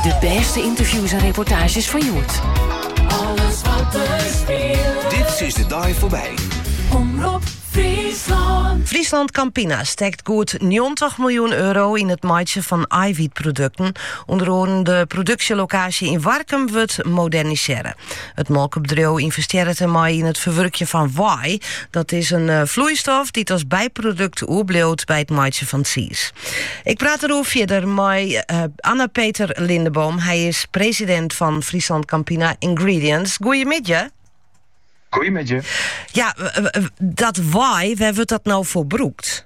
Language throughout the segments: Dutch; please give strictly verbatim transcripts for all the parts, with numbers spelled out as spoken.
De beste interviews en reportages van Joet. Alles wat er speelt. Dit is de dag voorbij. Omroep Friesland. Friesland Campina steekt goed negentig miljoen euro in het maaien van eiwitproducten. Onder andere de productielocatie in Warkum wordt moderniseren. Het molkenbedrijf investeert ermee in het verwerken van wei. Dat is een uh, vloeistof die als bijproduct oerbleut bij het maaien van sies. Ik praat erover verder met uh, Anna-Peter Lindeboom. Hij is president van Friesland Campina Ingredients. Goedemiddag. Goedemiddag. Ja, dat waai, waar wordt dat nou voor broekt?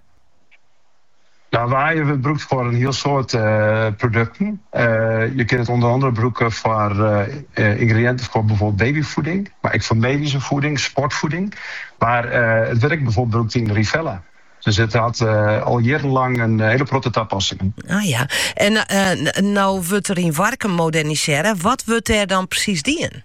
Nou, waaien wordt broekt voor een heel soort uh, producten. Uh, je kunt het onder andere broeken voor uh, uh, ingrediënten voor bijvoorbeeld babyvoeding, maar ook voor medische voeding, sportvoeding. Maar uh, het werkt bijvoorbeeld broekt in Rivella. Dus het had uh, al jarenlang een hele grote toepassing. Ah ja, en uh, nou wordt er in Warkum moderniseren. Wat wordt er dan precies dienen?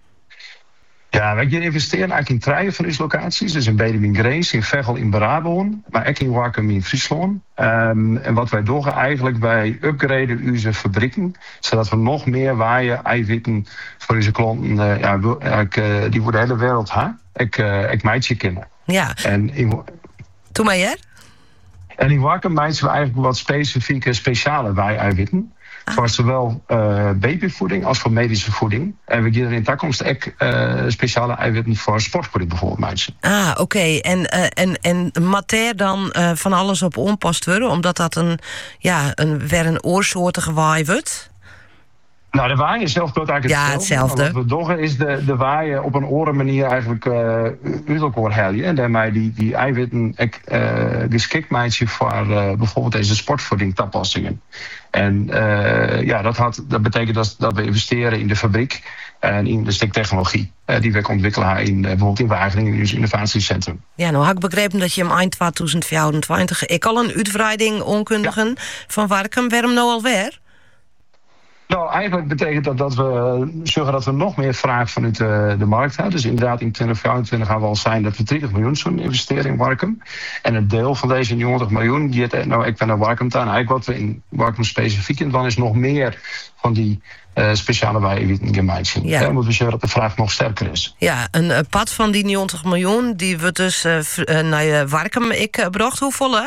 Ja, wij investeren eigenlijk in treien van deze locaties. Dus in Bedum in Greens, in Veghel in Brabant, maar ook in Warkum in Friesland. Um, en wat wij doen eigenlijk, wij upgraden onze fabrieken, zodat we nog meer waaien, eiwitten voor onze klanten, uh, ja, ik, uh, die voor de hele wereld ha, ik, uh, ik meidje kennen. Ja. En in, Doe maar hè? En in Warkum meiden we eigenlijk wat specifieke, speciale wij-eiwitten. Ah. Voor zowel uh, babyvoeding als voor medische voeding. En we geven in de toekomst ook uh, speciale eiwitten voor sportvoeding bijvoorbeeld mensen. Ah, oké. Okay. En, uh, en, en mater dan uh, van alles op onpast worden, omdat dat een, ja, een, weer een oorsoortige waai wordt? Nou, de waaien zelf doet eigenlijk ja, hetzelfde. Wat we doen is de, de waaien op een oren manier eigenlijk uh, uit elkaar halen. En daarmee die, die eiwitten uh, geschikt maken voor uh, bijvoorbeeld deze sportvoeding toepassingen. En uh, ja, dat, had, dat betekent dat, dat we investeren in de fabriek en in de stiktechnologie uh, die we ontwikkelen in uh, bijvoorbeeld in Wageningen, in ons innovatiecentrum. Ja, nou had ik begrepen dat je hem eind tweeduizend vierentwintig ik al een uitbreiding onkundigen ja. van Warkum. Waarom nou alweer? Nou, eigenlijk betekent dat dat we zorgen dat we nog meer vraag vanuit de, de markt hebben. Dus inderdaad in twintig vierentwintig gaan we al zijn dat we dertig miljoen zullen investeren in Warkum. En een deel van deze negentig miljoen, die het, nou ik ben naar Warkumtaan. Eigenlijk wat we in Warkum specifiek in dan is nog meer van die uh, speciale wij-eiwitten gemaakt zien. Ja. Dan moeten we zorgen dat de vraag nog sterker is. Ja, een uh, pad van die negentig miljoen, die wordt dus uh, uh, naar uh, Warkum ik uh, bracht. Hoeveel hè?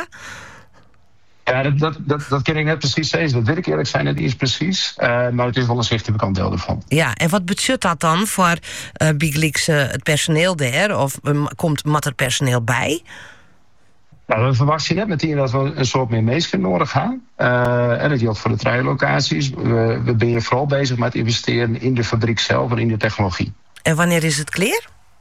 Ja, dat, dat, dat, dat kan ik net precies zeggen. Dat wil ik eerlijk zijn, het is precies. Uh, maar het is wel een significant deel ervan. Ja, en wat budget dat dan voor uh, Big Leagues, uh, het personeel daar? Of uh, komt mat er personeel bij? Nou, we verwachten net meteen dat we een soort meer mensen nodig gaan. Uh, en dat geldt voor de treinlocaties. We, we zijn vooral bezig met investeren in de fabriek zelf en in de technologie. En wanneer is het klaar?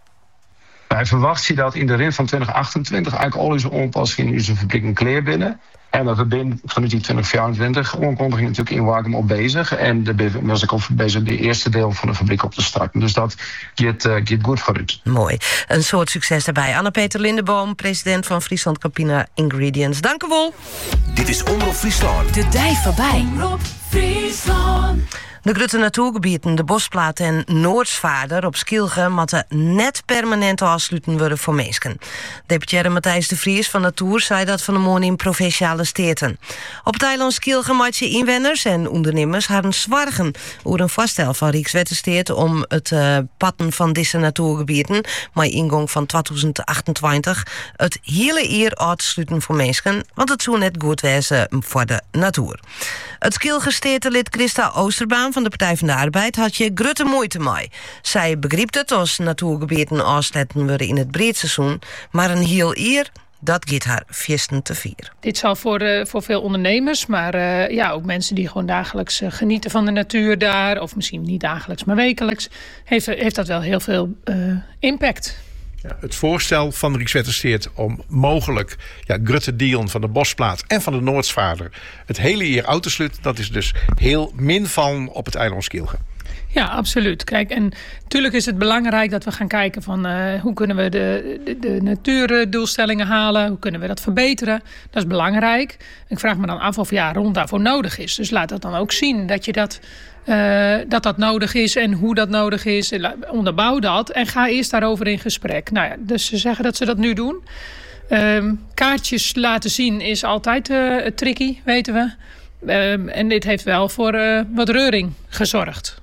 Wij verwachten dat in de rin van twintig achtentwintig eigenlijk al onze onpassingen in onze fabrieken klaar binnen. En we zijn vanuit die twintig vierentwintig onkondiging natuurlijk in Warkum al bezig. En daar was ik al bezig de eerste deel van de fabriek op te starten. Dus dat gaat, uh, gaat goed vooruit. Mooi. Een soort succes daarbij. Anna-Peter Lindeboom, president van Friesland Campina Ingredients. Dank u wel. Dit is Omroep Friesland. De dij voorbij. Omroep Friesland. De grote natuurgebieden, de Bosplaat en Noordsvaarder op Skilge moeten net permanent afsluiten worden voor mensen. Deputaire Matthijs de Vries van Natuur zei dat van de morgen in provinciale steden. Op het eiland Skilge maken inwoners en ondernemers hadden zwargen over een vaststel van Rijkswaterstaat om het uh, patten van deze natuurgebieden, met ingang van tweeduizend achtentwintig, het hele jaar uit te sluiten voor mensen, want het zou net goed wezen voor de natuur. Het Skilge-stedenlid Christa Oosterbaan van de Partij van de Arbeid had je grote moeite mee. Zij begreep het als natuurgebieden afsluiten worden in het breedseizoen, maar een heel jaar, dat gaat haar viesten te vier. Dit zal voor, uh, voor veel ondernemers, maar uh, ja, ook mensen die gewoon dagelijks uh, genieten van de natuur daar, of misschien niet dagelijks, maar wekelijks, heeft, heeft dat wel heel veel uh, impact. Ja, het voorstel van Rijkswaterstaat om mogelijk ja, grote delen van de Bosplaat en van de Noordsvaarder het hele jaar uit te sluiten, dat is dus heel min van op het eiland Skilge. Ja, absoluut. Kijk, en natuurlijk is het belangrijk dat we gaan kijken van uh, hoe kunnen we de, de, de natuurdoelstellingen halen, hoe kunnen we dat verbeteren. Dat is belangrijk. Ik vraag me dan af of ja, rond daarvoor nodig is. Dus laat dat dan ook zien dat je dat, uh, dat, dat nodig is en hoe dat nodig is. Onderbouw dat en ga eerst daarover in gesprek. Nou ja, dus ze zeggen dat ze dat nu doen. Um, kaartjes laten zien is altijd uh, tricky, weten we. Um, en dit heeft wel voor uh, wat reuring gezorgd.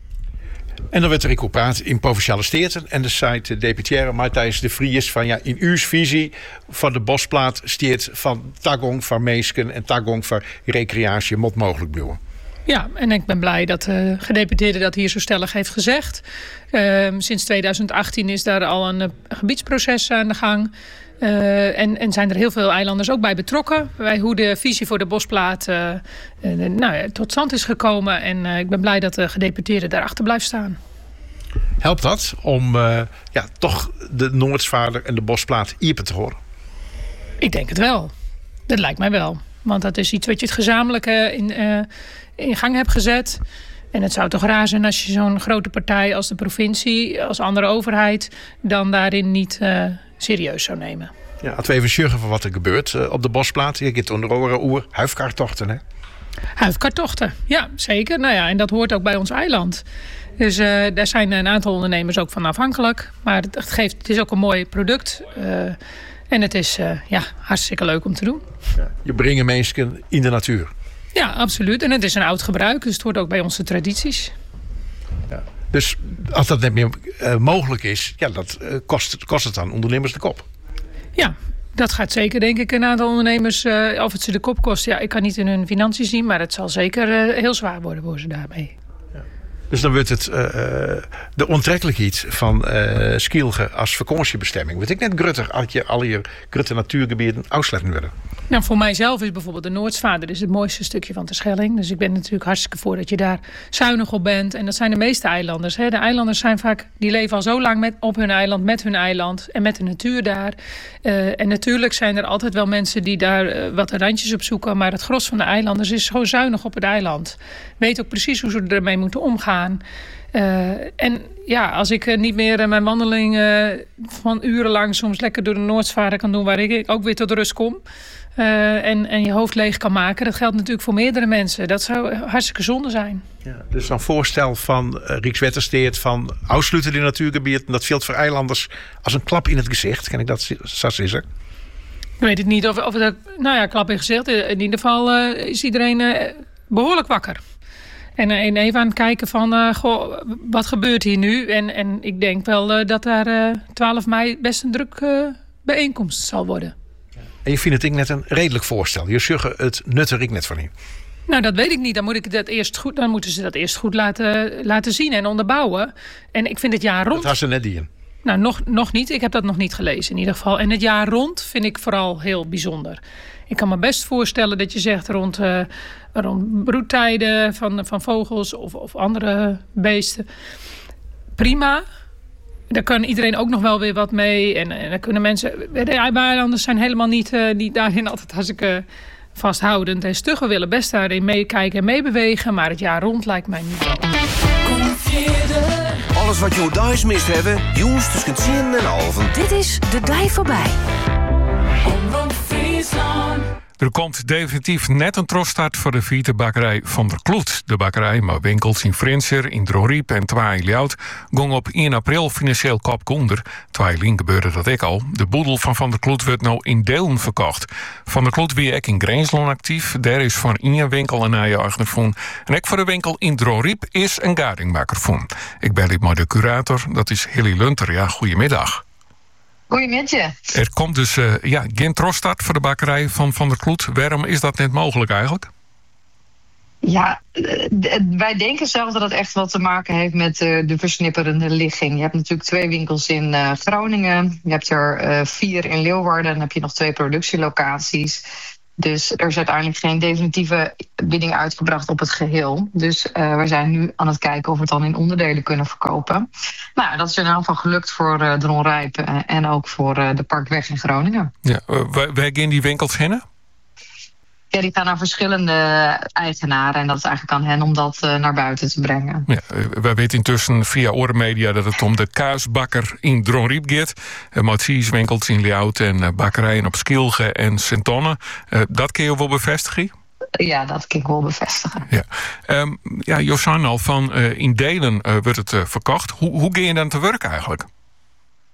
En dan werd er gepraat in Provinciale Staten. En de site deputaire Matthijs de Vries van ja, in uw visie van de bosplaat steert van tagong van meesken en tagong van recreatie mot mogelijk blijven. Ja, en ik ben blij dat de gedeputeerde dat hier zo stellig heeft gezegd. Uh, sinds tweeduizend achttien is daar al een uh, gebiedsproces aan de gang. Uh, en, en zijn er heel veel eilanders ook bij betrokken. Bij hoe de visie voor de bosplaat uh, uh, nou ja, tot stand is gekomen. En uh, ik ben blij dat de gedeputeerde daarachter blijft staan. Helpt dat om uh, ja, toch de Noordsvaarder en de bosplaat iepen te horen? Ik denk het wel. Dat lijkt mij wel. Want dat is iets wat je het gezamenlijk uh, in, uh, in gang hebt gezet. En het zou toch raar zijn als je zo'n grote partij als de provincie, als andere overheid, dan daarin niet uh, serieus zou nemen. Ja, als we even sjuggen van wat er gebeurt uh, op de bosplaat. Je gaat onder andere oer huifkartochten, hè? Huifkartochten, ja, zeker. Nou ja, en dat hoort ook bij ons eiland. Dus uh, daar zijn een aantal ondernemers ook van afhankelijk. Maar het, het, geeft, het is ook een mooi product. Uh, en het is uh, ja, hartstikke leuk om te doen. Ja, je brengt mensen in de natuur. Ja, absoluut. En het is een oud gebruik, dus het hoort ook bij onze tradities. Ja. Dus als dat niet meer uh, mogelijk is, ja, dat uh, kost, kost het aan ondernemers de kop. Ja, dat gaat zeker, denk ik, een aantal ondernemers. Uh, of het ze de kop kost, ja, ik kan niet in hun financiën zien, maar het zal zeker uh, heel zwaar worden voor ze daarmee. Ja. Dus dan wordt het uh, de onttrekkelijkheid van uh, Skielge als vakantiebestemming. Weet ik net grutter als je al je grutte natuurgebieden uitsluiten willen. Nou, voor mijzelf is bijvoorbeeld de Noordsvaarder is het mooiste stukje van Terschelling. Dus ik ben natuurlijk hartstikke voor dat je daar zuinig op bent. En dat zijn de meeste eilanders. Hè. De eilanders zijn vaak, die leven al zo lang met, op hun eiland, met hun eiland en met de natuur daar. Uh, en natuurlijk zijn er altijd wel mensen die daar uh, wat randjes op zoeken. Maar het gros van de eilanders is gewoon zuinig op het eiland. Weet ook precies hoe ze ermee moeten omgaan. Uh, en ja, als ik uh, niet meer uh, mijn wandeling uh, van urenlang soms lekker door de Noordsvaarder kan doen, waar ik ook weer tot rust kom. Uh, en, en je hoofd leeg kan maken. Dat geldt natuurlijk voor meerdere mensen. Dat zou hartstikke zonde zijn. Ja, dus een voorstel van uh, Rijkswaterstaat van uitsluiten die natuurgebieden. Dat geldt voor eilanders als een klap in het gezicht. Kan ik dat zo zeggen? Ik weet het niet of, of het, nou ja, klap in het gezicht. In ieder geval uh, is iedereen uh, behoorlijk wakker. En, uh, en even aan het kijken van, uh, goh, wat gebeurt hier nu? En, en ik denk wel uh, dat daar uh, twaalf mei best een druk uh, bijeenkomst zal worden. En je vindt het ik net een redelijk voorstel. Je zegt het nutter ik net van hier. Nou, dat weet ik niet. Dan, moet ik dat eerst goed, dan moeten ze dat eerst goed laten, laten zien en onderbouwen. En ik vind het jaar rond... Dat had ze net die in. Nou, nog, nog niet. Ik heb dat nog niet gelezen in ieder geval. En het jaar rond vind ik vooral heel bijzonder. Ik kan me best voorstellen dat je zegt rond, uh, rond broedtijden van, van vogels of, of andere beesten. Prima. Daar kan iedereen ook nog wel weer wat mee. En, en dan kunnen mensen... De eilanders zijn helemaal niet, uh, niet daarin altijd hartstikke vasthoudend en stug. We willen best daarin meekijken en meebewegen. Maar het jaar rond lijkt mij niet wel. Alles wat je thuis mist hebben, jongens tussen tien en half. Dit is De Dij Voorbij. Omroep Friesland. Er komt definitief net een troststart voor de vieterbakkerij Van der Kloet. De bakkerij met winkels in Frinser, in Dronriep en Twaai-Ljout gong op één april financieel kop onder. Twaai-Lien gebeurde dat ik al. De boedel van Van der Kloet wordt nou in delen verkocht. Van der Kloet weer ik in Greensloon actief. Daar is voor één winkel een eigen van. En ik voor de winkel in Dronriep is een garingmaker van. Ik ben maar de curator, dat is Hilly Lunter. Ja, goedemiddag. Goedemiddag. Er komt dus uh, ja, geen troststart voor de bakkerij van Van der Kloet. Waarom is dat net mogelijk eigenlijk? Ja, wij denken zelf dat het echt wat te maken heeft met uh, de versnipperende ligging. Je hebt natuurlijk twee winkels in uh, Groningen. Je hebt er uh, vier in Leeuwarden. En dan heb je nog twee productielocaties. Dus er is uiteindelijk geen definitieve bieding uitgebracht op het geheel. Dus uh, we zijn nu aan het kijken of we het dan in onderdelen kunnen verkopen. Nou, dat is in ieder geval gelukt voor uh, Dronrijp uh, en ook voor uh, de Parkweg in Groningen. Ja, uh, waar, waar gaan die winkels heen? Ja, die gaan naar verschillende eigenaren. En dat is eigenlijk aan hen om dat uh, naar buiten te brengen. Ja, wij weten intussen via Orenmedia dat het om de kaasbakker in Dronriep gaat. Uh, Matsies winkels in Ljout en uh, bakkerijen op Skielge en Sint-Onne. Uh, dat kun je wel bevestigen? Ja, dat kan ik wel bevestigen. Ja, um, ja Josan al van uh, in delen uh, wordt het uh, verkocht. Hoe, hoe ga je dan te werk eigenlijk?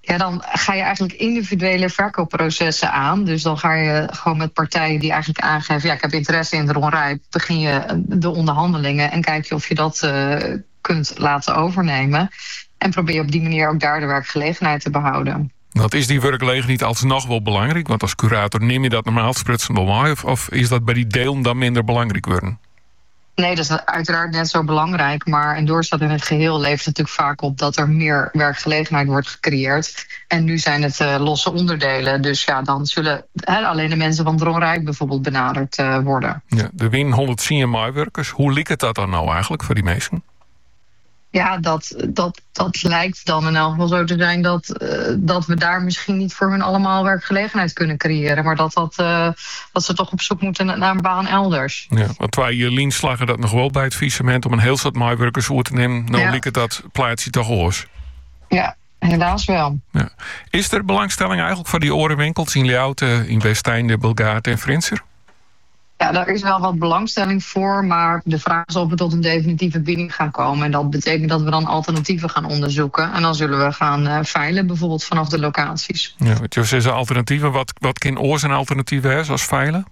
Ja, dan ga je eigenlijk individuele verkoopprocessen aan. Dus dan ga je gewoon met partijen die eigenlijk aangeven... ja, ik heb interesse in de Ronrijp, begin je de onderhandelingen... en kijk je of je dat uh, kunt laten overnemen. En probeer je op die manier ook daar de werkgelegenheid te behouden. Want is die werkgelegenheid niet alsnog wel belangrijk? Want als curator neem je dat normaal sprutsen wel mee... Of, of is dat bij die deel dan minder belangrijk worden? Nee, dat is uiteraard net zo belangrijk. Maar een doorstart in het geheel levert natuurlijk vaak op... dat er meer werkgelegenheid wordt gecreëerd. En nu zijn het uh, losse onderdelen. Dus ja, dan zullen he, alleen de mensen van Dronrijk bijvoorbeeld benaderd uh, worden. Ja, de win honderd C M I-werkers. Hoe liekt dat dan nou eigenlijk voor die mensen? Ja, dat, dat, dat lijkt dan in elk geval zo te zijn... Dat, uh, dat we daar misschien niet voor hun allemaal werkgelegenheid kunnen creëren. Maar dat, dat, uh, dat ze toch op zoek moeten naar een baan elders. Ja, want wij Lien slagen dat nog wel bij het visement... om een heel soort maaiwerkers voor te nemen. Nou ja. liekt dat plaatsje toch oors. Ja, helaas wel. Ja. Is er belangstelling eigenlijk voor die orenwinkels... in Ljouten, in Westeinde, Bulgaard en Frinser? Ja, daar is wel wat belangstelling voor, maar de vraag is of we tot een definitieve bieding gaan komen. En dat betekent dat we dan alternatieven gaan onderzoeken. En dan zullen we gaan uh, veilen, bijvoorbeeld vanaf de locaties. Ja, wat je zegt, alternatieven. Wat, wat kan oors en alternatieven hè, zoals veilen?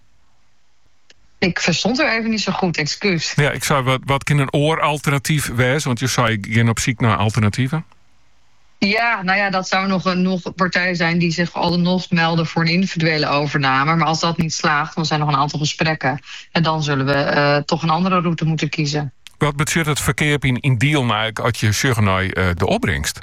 Ik verstond er even niet zo goed, excuus. Ja, ik zei, wat, wat kan een ooralternatief wezen? Want je zei, ik ben op zoek naar alternatieven. Ja, nou ja, dat zou nog een nog partij zijn die zich alsnog melden voor een individuele overname. Maar als dat niet slaagt, dan zijn er nog een aantal gesprekken. En dan zullen we uh, toch een andere route moeten kiezen. Wat betekent het verkeer in, in deal nou als je zegt naar uh, de opbrengst?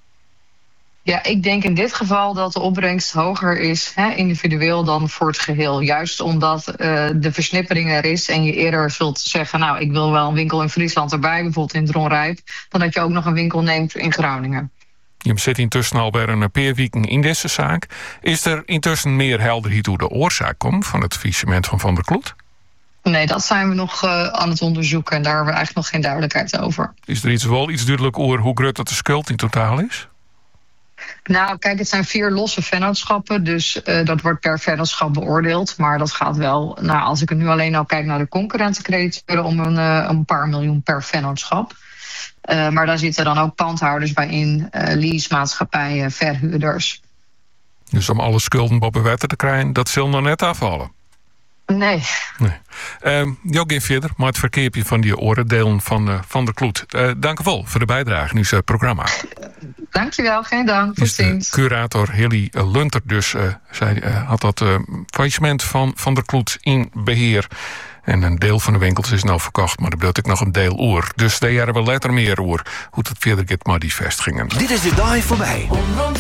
Ja, ik denk in dit geval dat de opbrengst hoger is, hè, individueel, dan voor het geheel. Juist omdat uh, de versnippering er is en je eerder zult zeggen... nou, ik wil wel een winkel in Friesland erbij, bijvoorbeeld in Dronrijp... dan dat je ook nog een winkel neemt in Groningen. Je zit intussen alweer een paar weken in deze zaak. Is er intussen meer helderheid hoe de oorzaak komt van het faillissement van Van der Kloet? Nee, dat zijn we nog uh, aan het onderzoeken en daar hebben we eigenlijk nog geen duidelijkheid over. Is er iets wel iets duidelijk over hoe groot dat de schuld in totaal is? Nou, kijk, het zijn vier losse vennootschappen, dus uh, dat wordt per vennootschap beoordeeld. Maar dat gaat wel, nou, als ik er nu alleen al kijk naar de concurrentiencrediteuren, om een, uh, een paar miljoen per vennootschap. Uh, maar daar zitten dan ook pandhouders bij in, uh, leasemaatschappijen, verhuurders. Dus om alle schulden boven water te krijgen, dat zal nog net afvallen? Nee. nee. Uh, Jo, geen verder, maar het verkeerpje van die oordelen van uh, Van der Kloet. Uh, dank u wel voor de bijdrage in het programma. Dankjewel, geen dank. Tot ziens. Curator Hilly Lunter dus. Uh, zij uh, had dat uh, faillissement van Van der Kloet in beheer. En een deel van de winkels is nou verkocht, maar er bedoelt ik nog een deel oer. Dus daar hebben we later meer oer. Hoe het verder gaat met die vestigingen. Dit is de dag voorbij. Omroep